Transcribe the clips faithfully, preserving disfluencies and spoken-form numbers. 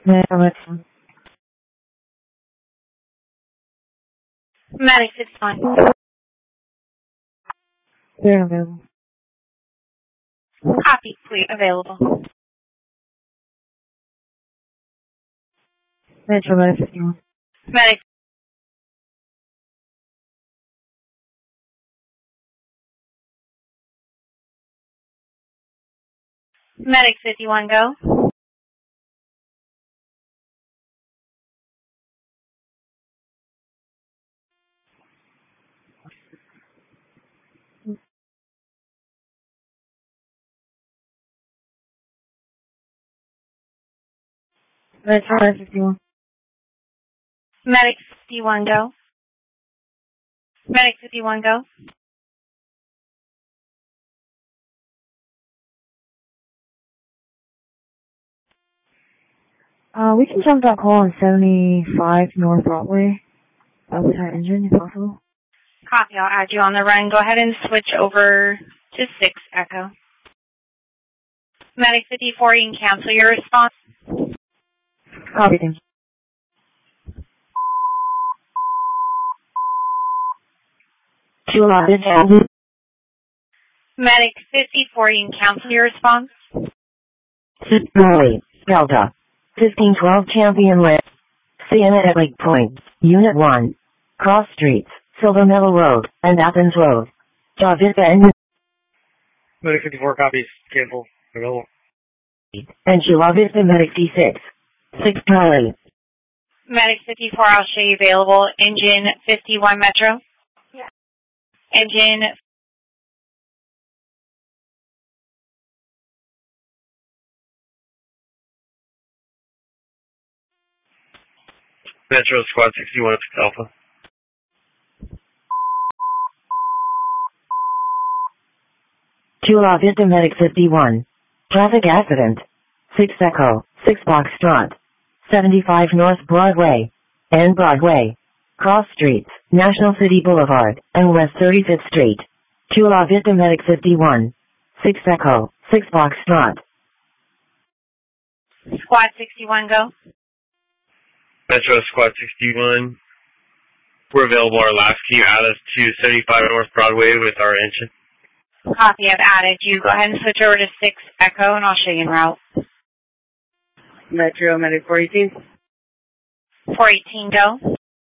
Medic six one. They're available. Copy, fleet available. Metro Medic fifty-one. Medic. Medic fifty-one, go. Metro Medic fifty-one. Medic fifty-one, go. Medic fifty-one, go. Uh, we can jump that call on seventy-five North Broadway. Uh, with our engine, if possible. Copy, I'll add you on the run. Go ahead and switch over to six Echo. Medic fifty-four, you can cancel your response. Copy, thank you. Two eleven, Medic fifty-four, you can cancel your response. Six Charlie, Delta. fifteen twelve Champion Way. Sienna at Lake Point, Unit one. Cross Streets, Silver Meadow Road, and Athens Road. Javista and Medic fifty-four copies, cancel, available. And Chula Vista Medic C six. six Charlie. Medic fifty-four, I'll show you available. Engine fifty-one Metro. Yeah. Engine. Metro Squad sixty-one, Alpha. Chula Vista Medic fifty-one. Traffic accident. six Echo, six Foxtrot. seventy-five North Broadway. And Broadway. Cross Streets, National City Boulevard, and West thirty-fifth Street. Chula Vista Medic fifty-one. six Echo, six Foxtrot. Squad sixty-one, go. Metro Squad sixty-one. We're available. Our last, can you add us to seventy-five North Broadway with our engine? Copy, I've added you. Go ahead and switch over to six Echo, and I'll show you en route. Metro Medic four eighteen. four eighteen, go.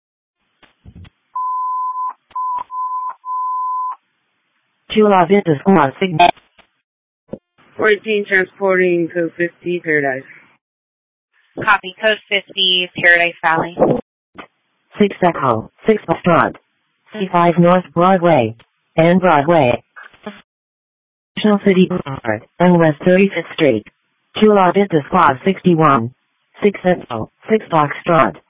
Chula Vista Squad six. four eighteen transporting code fifty, Paradise. Copy, code fifty, Paradise Valley. six Echo, six Foxtrot. seventy-five North Broadway. And Broadway. National City Boulevard, and West thirty-fifth Street. Chula Vista Squad sixty-one. six Echo, six Foxtrot.